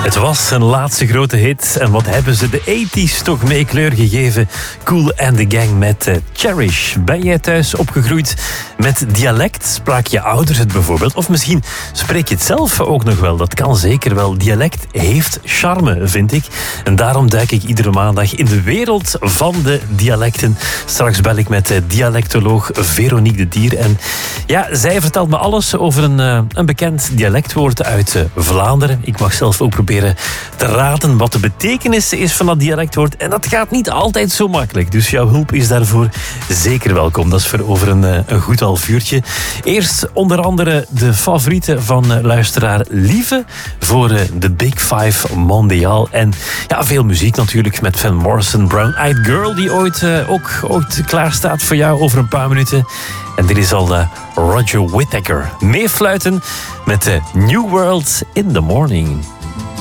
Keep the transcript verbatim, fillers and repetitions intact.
Het was zijn laatste grote hit. En wat hebben ze de tachtiger toch mee kleur gegeven? Kool and the Gang met uh, Cherish. Ben jij thuis opgegroeid met dialect? Spraak je ouders het bijvoorbeeld? Of misschien spreek je het zelf ook nog wel. Dat kan zeker wel. Dialect heeft charme, vind ik. En daarom duik ik iedere maandag in de wereld van de dialecten. Straks bel ik met dialectoloog Veronique de Dier. En ja, zij vertelt me alles over een, uh, een bekend dialectwoord uit uh, Vlaanderen. Ik mag zelf ook proberen te raden wat de betekenis is van dat dialectwoord. En dat gaat niet altijd zo makkelijk. Dus jouw hulp is daarvoor zeker welkom. Dat is voor over een, uh, een goed half uurtje. Eerst onder andere de favoriete van uh, luisteraar Lieve voor uh, de Big Five Mondiaal. En ja, veel muziek natuurlijk met Van Morrison, Brown Eyed Girl, die ooit uh, ook ooit klaar staat voor jou over een paar minuten. En dit is al uh, Roger Whittaker. Meefluiten met uh, New World in the Morning.